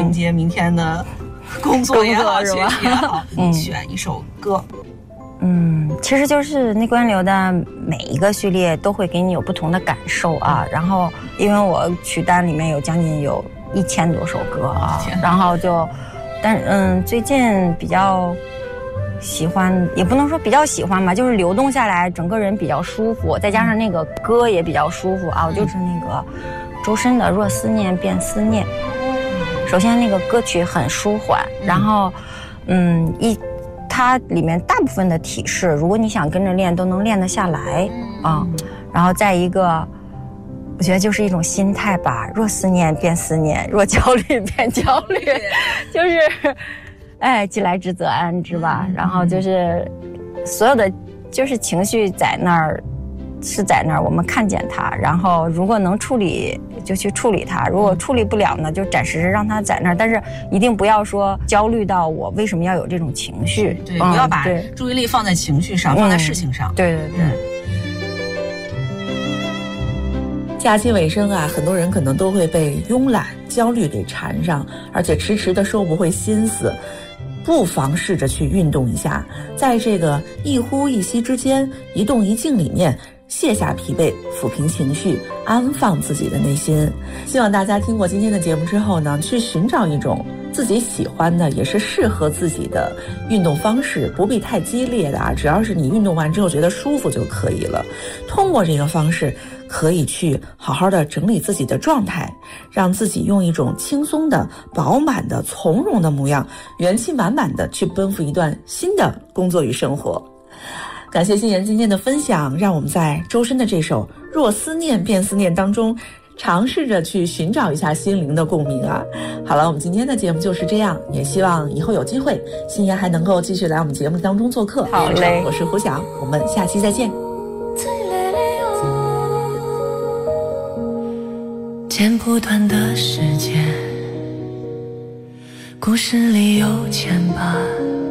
迎接明天的工作也好，学习也好，你选一首歌。 其实就是逆观流的每一个序列都会给你有不同的感受啊。然后因为我曲单里面有将近有1000多首歌啊，然后就，最近比较喜欢，也不能说比较喜欢吧，就是流动下来，整个人比较舒服，再加上那个歌也比较舒服啊。我就是那个周深的《若思念便思念》。首先那个歌曲很舒缓，然后它里面大部分的体式，如果你想跟着练，都能练得下来啊。然后再一个，我觉得就是一种心态吧，若思念便思念，若焦虑便焦虑，就是既来之则安之吧。然后就是所有的就是情绪在那儿，是在那儿，我们看见它，然后如果能处理就去处理它，如果处理不了呢，就暂时让它在那儿，但是一定不要说焦虑到我为什么要有这种情绪。 对，不要把注意力放在情绪上，放在事情上。 对。 假期尾声啊，很多人可能都会被慵懒、焦虑给缠上，而且迟迟的收不回心思。不妨试着去运动一下，在这个一呼一吸之间，一动一静里面卸下疲惫，抚平情绪，安放自己的内心。希望大家听过今天的节目之后呢，去寻找一种自己喜欢的，也是适合自己的运动方式，不必太激烈的啊，只要是你运动完之后觉得舒服就可以了。通过这个方式，可以去好好的整理自己的状态，让自己用一种轻松的、饱满的、从容的模样，元气满满的去奔赴一段新的工作与生活。感谢欣妍今天的分享，让我们在周深的这首《若思念便思念》当中尝试着去寻找一下心灵的共鸣啊。好了，我们今天的节目就是这样，也希望以后有机会欣妍还能够继续来我们节目当中做客。 好嘞， 我是胡晓，我们下期再见。 剪不断的时间，故事里有牵绊，